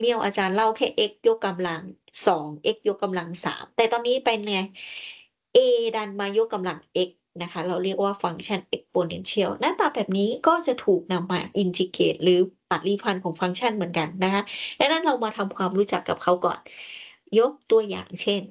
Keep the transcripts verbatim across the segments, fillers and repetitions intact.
เนียลอาจารย์เล่าแค่ x ยกกำลัง สอง x ยกกำลัง สาม แต่ตอนนี้เป็นไง a ดันมายกกำลัง x นะคะ เราเรียกว่าฟังก์ชัน exponential หน้าตาแบบนี้ก็จะถูกนำมาอินทิเกรตหรือปริพันธ์ของฟังก์ชันเหมือนกันนะคะ ดังนั้นเรามาทำความรู้จักกับเขาก่อน ยกตัวอย่างเช่น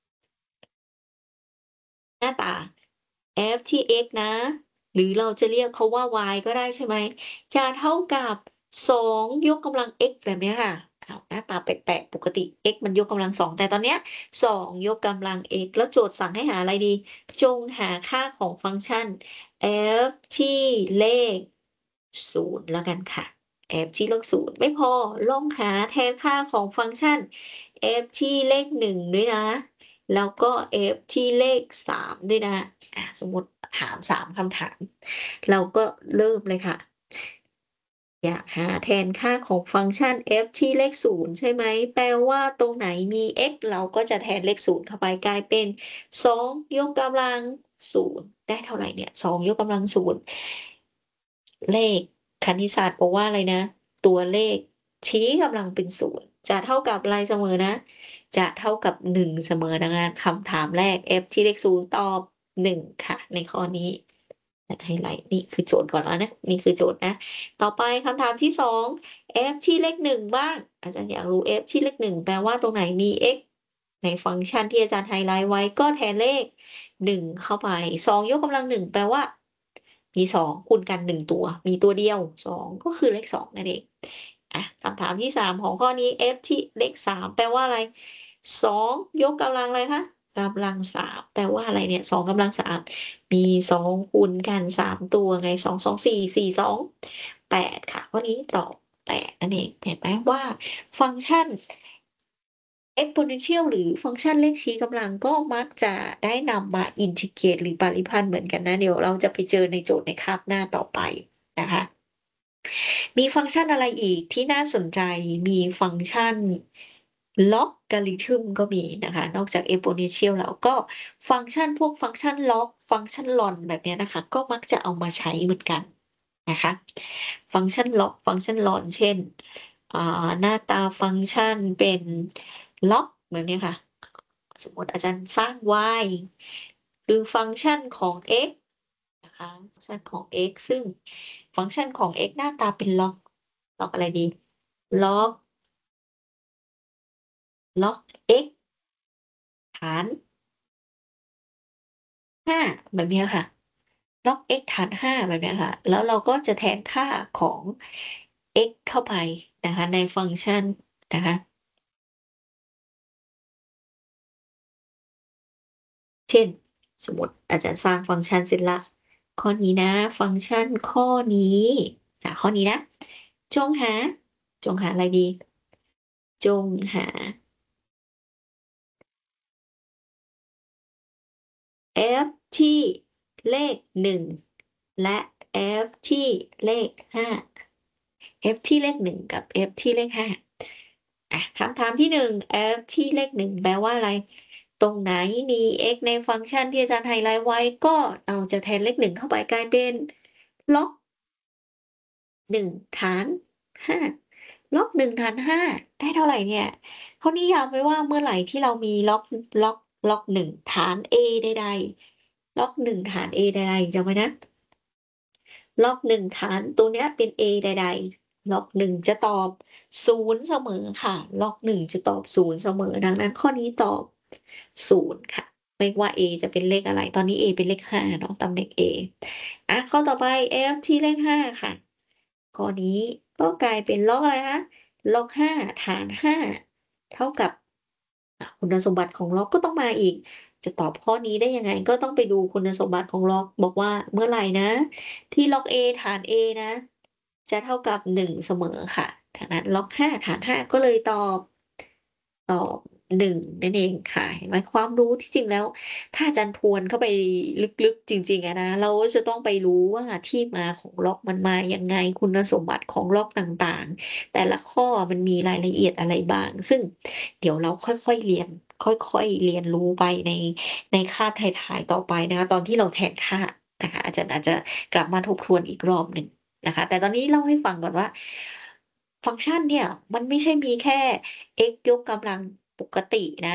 หน้าตา f ที่ x นะ หรือเราจะเรียกเขาว่า y ก็ได้ใช่ไหม จะเท่ากับ สอง ยกกำลัง x แบบเนี้ยค่ะ อ้าว หน้าตาแปลก ๆ ปกติ x มันยกกำลัง สอง แต่ตอนเนี้ย สอง ยกกำลัง x แล้วโจทย์สั่งให้หาอะไรดี จงหาค่าของฟังก์ชัน f ที่เลข ศูนย์ แล้วกันค่ะ f ที่เลข ศูนย์ ไม่พอ ลองหาแทนค่าของฟังก์ชัน f ที่เลข หนึ่ง ด้วยนะ แล้วก็ f ที่เลข สาม ด้วยนะ อา สมมุติถาม สาม คำถาม เราก็เริ่มเลยค่ะ อยากหาแทนค่าของฟังก์ชัน f ที่เลข ศูนย์ ใช่ไหม แปลว่าตรงไหนมี x เราก็จะแทนเลข ศูนย์ เข้าไป กลายเป็น สอง ยกกำลัง ศูนย์ ได้เท่าไรเนี่ย สอง ยกกำลัง ศูนย์ เลขคณิตศาสตร์บอกว่าอะไรนะ ตัวเลขชี้กำลังเป็น ศูนย์ จะเท่ากับอะไรเสมอนะ จะเท่ากับ หนึ่ง เสมอ ดังนั้นคำถามแรก f ที่เลข ศูนย์ ตอบ หนึ่ง ค่ะ ในข้อนี้ ตัดไฮไลต์ นี่คือโจทย์ก่อนแล้วนะ นี่คือโจทย์นะ ต่อไปคำถามที่ สอง f ที่เลข หนึ่ง บ้าง อาจารย์อยากรู้ f ที่เลข หนึ่ง แปลว่าตรงไหนมี x ในฟังก์ชันที่อาจารย์ไฮไลต์ไว้ ก็แทนเลข หนึ่ง เข้าไป สอง ยกกำลัง หนึ่ง แปลว่า มี สอง คูณกัน หนึ่ง ตัว มีตัวเดียว สอง ก็คือเลข สอง นั่นเอง อะ คำถามที่ สาม ของข้อนี้ f ที่เลข สาม แปลว่าอะไร สอง ยกกำลังอะไรคะ กำลัง สาม แปลว่าอะไรเนี่ย สอง กำลัง สาม มี สอง คูณกัน สาม ตัวไง สอง สอง สี่ สี่ สอง แปด ค่ะ ข้อนี้ตอบ แปด นั่นเอง เห็นไหมว่าฟังก์ชัน exponential หรือฟังก์ชันเลขชี้กำลัง ก็มักจะได้นำมาอินทิเกรตหรือปริพันธ์เหมือนกันนะ เดี๋ยวเราจะไปเจอในโจทย์ในคาบหน้าต่อไปนะคะ มีฟังก์ชันอะไรอีกที่น่าสนใจ มีฟังก์ชัน logarithm ก็มีนะคะ นอกจาก exponential แล้ว ก็ฟังก์ชันพวกฟังก์ชัน log ฟังก์ชัน log แบบเนี้ยนะคะ ก็มักจะเอามาใช้เหมือนกันนะคะ ฟังก์ชัน log ฟังก์ชัน log เช่น อ่า หน้าตาฟังก์ชันเป็น log แบบนี้ค่ะ สมมุติอาจารย์สร้าง y คือฟังก์ชันของ x นะคะ ฟังก์ชันของ x ซึ่งฟังก์ชันของ x หน้าตาเป็น log log อะไรดี log log x ฐาน ห้า แบบเนี้ยค่ะ log x ฐาน ห้า แบบเนี้ยค่ะ แล้วเราก็จะแทนค่าของ x เข้าไปนะคะในฟังก์ชันนะคะ เช่น สมมุติอาจารย์สร้างฟังก์ชันเสร็จแล้ว ข้อนี้นะ ฟังก์ชันข้อนี้ อ่า ข้อนี้นะ จงหา จงหาอะไรดี จงหา f ที่เลข หนึ่ง และ f ที่เลข ห้า f ที่เลข หนึ่ง กับ f ที่เลข ห้า อะ คำถามที่ หนึ่ง f ที่เลข หนึ่ง แปลว่าอะไร ตรงไหนมี x ในฟังก์ชันที่อาจารย์ไฮไลต์ไว้ ก็เราจะแทนเลข หนึ่ง เข้าไปกลายเป็น log หนึ่ง ฐาน ห้า log หนึ่ง ฐาน ห้า ได้เท่าไรเนี่ย เขานิยามไว้ว่าเมื่อไหร่ที่เรามี log log log หนึ่ง ฐาน a ใด ๆ log หนึ่ง ฐาน a ใด ๆ จำไว้นะ log หนึ่ง ฐานตัวเนี้ยเป็น a ใด ๆ log หนึ่ง จะตอบ ศูนย์ เสมอค่ะ log หนึ่ง จะตอบ ศูนย์ เสมอ ดังนั้นข้อนี้ตอบ ศูนย์ ค่ะ ไม่ว่า a จะเป็นเลขอะไร ตอนนี้ a เป็นเลข ห้า เนาะ ตำแหน่ง a อะ ข้อต่อไป f ที่เลข ห้า ค่ะ ข้อนี้ก็กลายเป็น log อะไรคะ log ห้า ฐาน ห้า เท่ากับ อะ คุณสมบัติของ log ก็ต้องมาอีก จะตอบข้อนี้ได้ยังไง ก็ต้องไปดูคุณสมบัติของ log บอกว่าเมื่อไหร่นะ ที่ log a ฐาน a นะ จะเท่ากับ หนึ่ง เสมอค่ะ ดังนั้น log ห้า ฐาน ห้า ก็เลยตอบ ตอบ หนึ่ง นั่นเองค่ะ เห็นไหม ความรู้ที่จริงแล้ว ถ้าอาจารย์ทวนเข้าไปลึก ๆ จริง ๆ อะนะ เราก็จะต้องไปรู้ว่าที่มาของ log มันมายังไง คุณสมบัติของ log ต่าง ๆ แต่ละข้อมันมีรายละเอียดอะไรบ้าง ซึ่งเดี๋ยวเราค่อย ๆ เรียน ค่อย ๆ เรียนรู้ไปใน ในคาบท้าย ๆ ต่อไปนะคะ ตอนที่เราแทนค่านะคะ อาจารย์อาจจะกลับมาทบทวนอีกรอบหนึ่งนะคะ แต่ตอนนี้เล่าให้ฟังก่อนว่าฟังก์ชันเนี่ยมันไม่ใช่มีแค่ x ยกกำลังปกตินะ